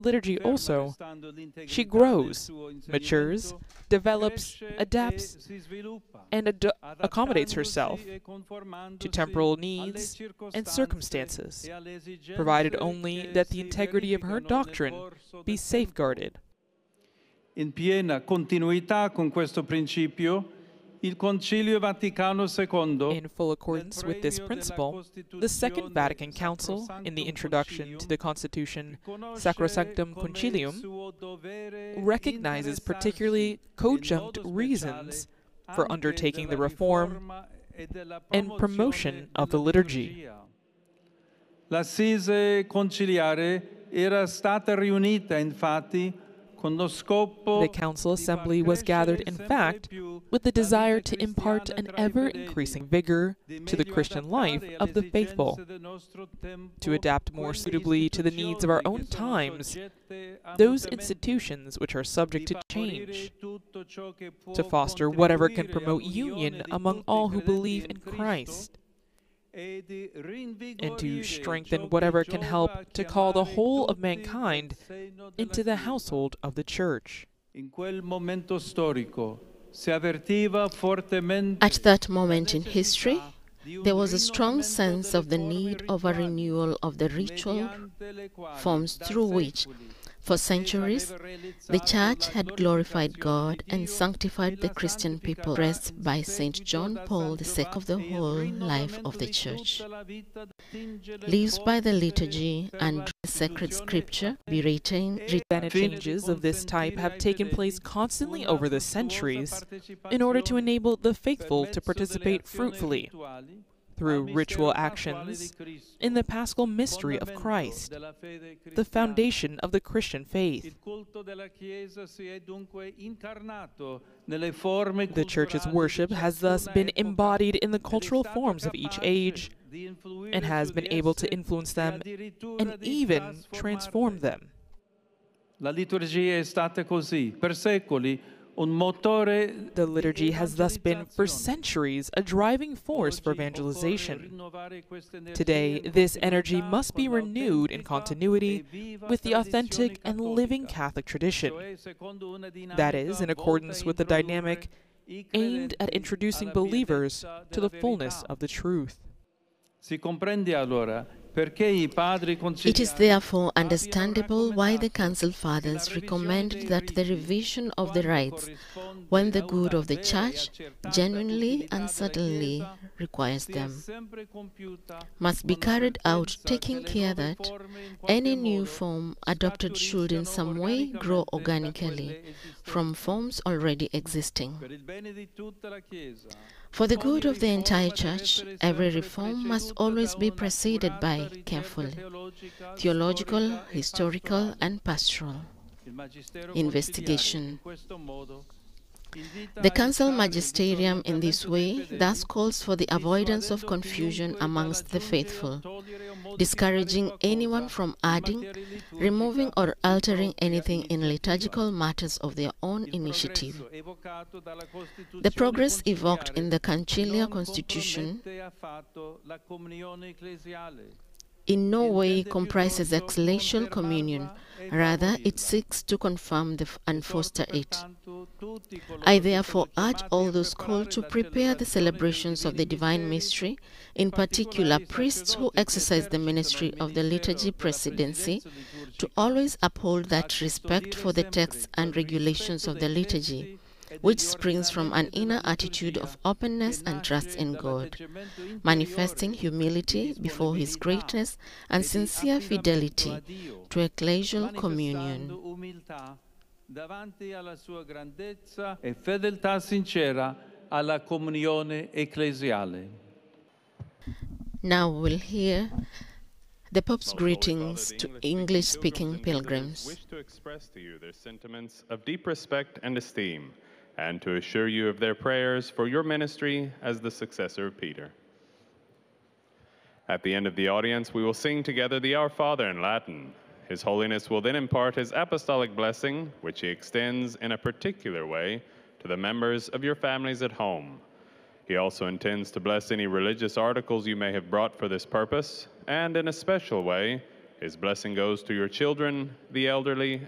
liturgy also, she grows, matures, develops, adapts, and accommodates herself to temporal needs and circumstances, provided only that the integrity of her doctrine be safeguarded. In piena continuità con questo principio, il Concilio Vaticano II, in full accordance with this principle, the Second Vatican Council, in the introduction to the Constitution Sacrosanctum Concilium, recognizes particularly cogent reasons for undertaking the reform and promotion of the liturgy. L'Assise Conciliare era stata riunita, infatti, the Council Assembly was gathered, in fact, with the desire to impart an ever-increasing vigor to the Christian life of the faithful, to adapt more suitably to the needs of our own times those institutions which are subject to change, to foster whatever can promote union among all who believe in Christ, and to strengthen whatever can help to call the whole of mankind into the household of the Church. At that moment in history, there was a strong sense of the need of a renewal of the ritual forms through which, for centuries, the Church had glorified God and sanctified the Christian people, expressed by St. John Paul, the sake of the whole life of the Church. Lives by the liturgy and sacred scripture be retained. Changes of this type have taken place constantly over the centuries in order to enable the faithful to participate fruitfully through ritual actions in the Paschal mystery of Christ, the foundation of the Christian faith. The Church's worship has thus been embodied in the cultural forms of each age and has been able to influence them and even transform them. La liturgia è stata così per secoli. The liturgy has thus been, for centuries, a driving force for evangelization. Today, this energy must be renewed in continuity with the authentic and living Catholic tradition. That is, in accordance with the dynamic aimed at introducing believers to the fullness of the truth. It is therefore understandable why the Council Fathers recommended that the revision of the rites, when the good of the Church genuinely and certainly requires them, must be carried out, taking care that any new form adopted should in some way grow organically from forms already existing. For the good of the entire Church, every reform must always be preceded by careful theological, historical, and pastoral investigation. The Council Magisterium in this way thus calls for the avoidance of confusion amongst the faithful, discouraging anyone from adding, removing, or altering anything in liturgical matters of their own initiative. The progress evoked in the Conciliar Constitution in no way comprises ecclesial communion, rather it seeks to confirm and foster it. I therefore urge all those called to prepare the celebrations of the Divine Mystery, in particular priests who exercise the ministry of the liturgy presidency, to always uphold that respect for the texts and regulations of the liturgy, which springs from an inner attitude of openness and trust in God, manifesting humility before His greatness and sincere fidelity to ecclesial communion. Davanti alla sua grandezza e fedeltà sincera alla comunione ecclesiale. Now we'll hear the Pope's greetings to English-speaking pilgrims. Wish to express to you their sentiments of deep respect and esteem, and to assure you of their prayers for your ministry as the successor of Peter. At the end of the audience, we will sing together the Our Father in Latin. His Holiness will then impart his apostolic blessing, which he extends in a particular way to the members of your families at home. He also intends to bless any religious articles you may have brought for this purpose, and in a special way, His blessing goes to your children, the elderly,